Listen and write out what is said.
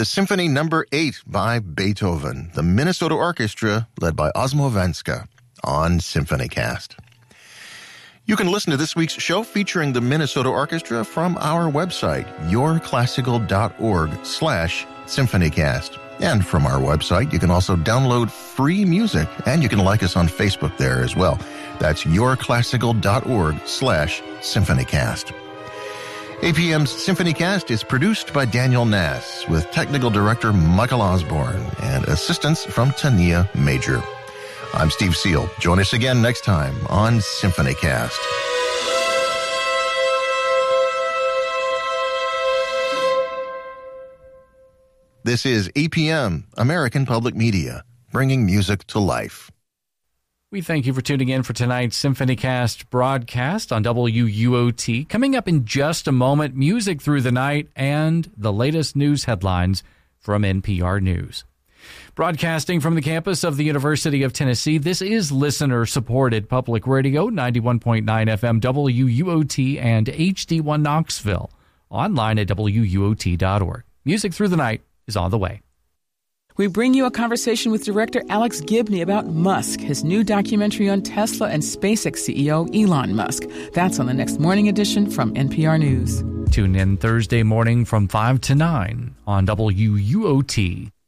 the Symphony No. 8 by Beethoven, the Minnesota Orchestra led by Osmo Venska on SymphonyCast. You can listen to this week's show featuring the Minnesota Orchestra from our website, yourclassical.org/symphonycast. And from our website, you can also download free music, and you can like us on Facebook there as well. That's yourclassical.org/symphonycast. APM's SymphonyCast is produced by Daniel Nass with technical director Michael Osborne and assistance from Tania Major. I'm Steve Seal. Join us again next time on SymphonyCast. This is APM, American Public Media, bringing music to life. We thank you for tuning in for tonight's SymphonyCast broadcast on WUOT. Coming up in just a moment, music through the night and the latest news headlines from NPR News. Broadcasting from the campus of the University of Tennessee, this is listener-supported public radio, 91.9 FM WUOT and HD1 Knoxville. Online at WUOT.org. Music through the night is on the way. We bring you a conversation with director Alex Gibney about Musk, his new documentary on Tesla and SpaceX CEO Elon Musk. That's on the next morning edition from NPR News. Tune in Thursday morning from 5 to 9 on WUOT.